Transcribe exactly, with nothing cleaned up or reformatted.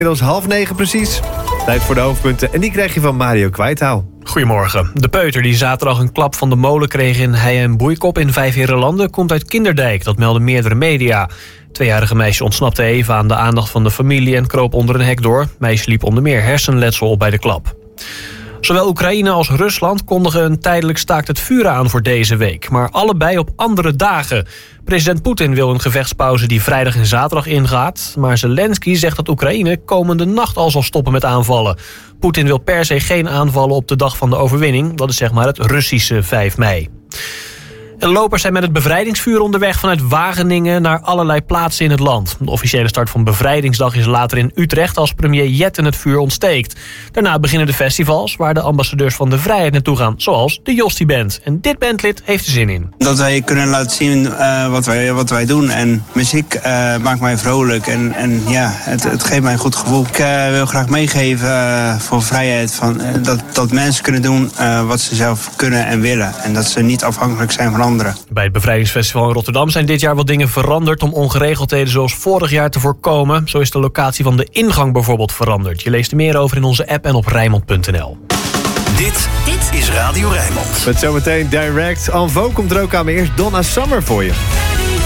Inmiddels half negen precies. Tijd voor de hoofdpunten en die krijg je van Mario Kwijthaal. Goedemorgen. De peuter die zaterdag een klap van de molen kreeg in Hei en Boeikop in Vijfheerenlanden komt uit Kinderdijk. Dat melden meerdere media. Het tweejarige meisje ontsnapte even aan de aandacht van de familie en kroop onder een hek door. Het meisje liep onder meer hersenletsel op bij de klap. Zowel Oekraïne als Rusland kondigen een tijdelijk staakt het vuren aan voor deze week. Maar allebei op andere dagen. President Poetin wil een gevechtspauze die vrijdag en zaterdag ingaat. Maar Zelensky zegt dat Oekraïne komende nacht al zal stoppen met aanvallen. Poetin wil per se geen aanvallen op de dag van de overwinning. Dat is zeg maar het Russische vijf mei. En lopers zijn met het bevrijdingsvuur onderweg vanuit Wageningen naar allerlei plaatsen in het land. De officiële start van Bevrijdingsdag is later in Utrecht als premier Jetten het vuur ontsteekt. Daarna beginnen de festivals waar de ambassadeurs van de vrijheid naartoe gaan, zoals de Jostie Band. En dit bandlid heeft er zin in. Dat wij kunnen laten zien uh, wat, wij, wat wij doen. En muziek uh, maakt mij vrolijk en, en ja, het, het geeft mij een goed gevoel. Ik uh, wil graag meegeven uh, voor vrijheid van, uh, dat, dat mensen kunnen doen uh, wat ze zelf kunnen en willen. En dat ze niet afhankelijk zijn van anderen. Bij het Bevrijdingsfestival in Rotterdam zijn dit jaar wat dingen veranderd om ongeregeldheden zoals vorig jaar te voorkomen. Zo is de locatie van de ingang bijvoorbeeld veranderd. Je leest er meer over in onze app en op Rijnmond punt n l. Dit, dit is Radio Rijnmond. Met zometeen Direct. En Vogue komt er ook aan, maar eerst Donna Summer voor je.